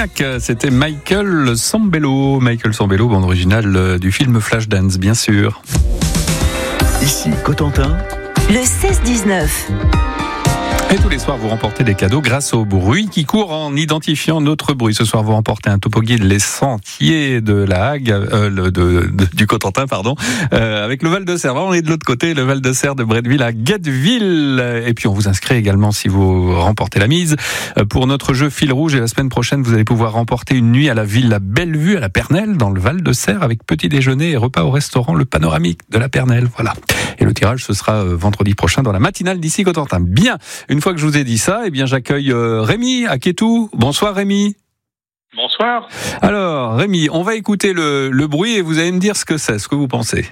Cognac, c'était Michael Sambello. Michael Sambello, bande originale du film Flashdance, bien sûr. Ici Cotentin, le 16-19. Et tous les soirs, vous remportez des cadeaux grâce au bruit qui court en identifiant notre bruit. Ce soir, vous remportez un topo guide Les Sentiers de la Hague, du Cotentin, avec le Val de Serre. On est de l'autre côté, le Val de Serre de Bretteville à Guetteville. Et puis, on vous inscrit également si vous remportez la mise pour notre jeu Fil Rouge. Et la semaine prochaine, vous allez pouvoir remporter une nuit à la Villa Bellevue à la Pernelle, dans le Val de Serre, avec petit déjeuner et repas au restaurant Le Panoramique de la Pernelle. Voilà. Et le tirage, ce sera vendredi prochain dans la matinale d'ici Cotentin. Bien. Une fois que je vous ai dit ça, j'accueille Rémi à Kétou. Bonsoir Rémi. Bonsoir. Alors Rémi, on va écouter le bruit et vous allez me dire ce que vous pensez.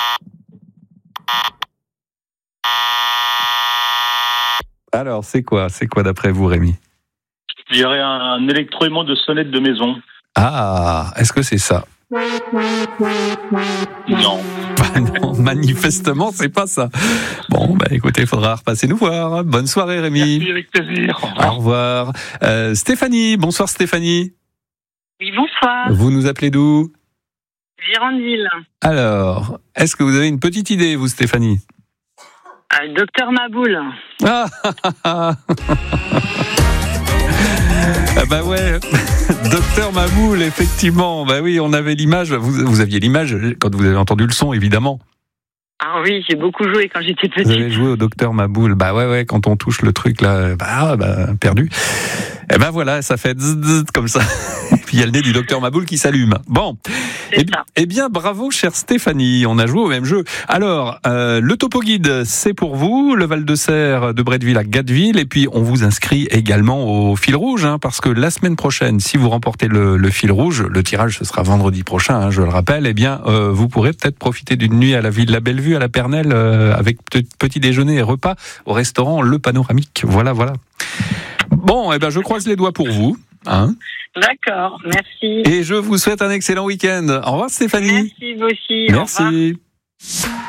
Alors, c'est quoi d'après vous Rémi? Je dirais un électroaimant de sonnette de maison. Ah, est-ce que c'est ça? Non. Non, manifestement, c'est pas ça. Bon, écoutez, il faudra repasser nous voir. Bonne soirée, Rémi. Merci, avec plaisir. Au revoir. Stéphanie, bonsoir Stéphanie. Oui, bonsoir. Vous nous appelez d'où? Girondville. Alors, est-ce que vous avez une petite idée, vous, Stéphanie? Docteur Maboul. Ah, bah ouais, Docteur Maboul, effectivement. Bah oui, on avait l'image. Vous aviez l'image quand vous avez entendu le son, évidemment. Ah oui, j'ai beaucoup joué quand j'étais petite. Vous avez joué au Docteur Maboul. Bah ouais, quand on touche le truc là, perdu. Et ben voilà, ça fait zzz comme ça. Et puis il y a le nez du Docteur Maboul qui s'allume. Bon. Eh bien, bravo, chère Stéphanie. On a joué au même jeu. Alors, le topo guide, c'est pour vous. Le Val de Serre de Bretteville à Guetteville. Et puis, on vous inscrit également au Fil Rouge, parce que la semaine prochaine, si vous remportez le Fil Rouge, le tirage, ce sera vendredi prochain, je le rappelle, vous pourrez peut-être profiter d'une nuit à la Villa Bellevue, à la Pernelle, avec petit déjeuner et repas au restaurant Le Panoramique. Voilà. Bon, je croise les doigts pour vous. D'accord, merci. Et je vous souhaite un excellent week-end. Au revoir Stéphanie. Merci, vous aussi. Merci. Au revoir.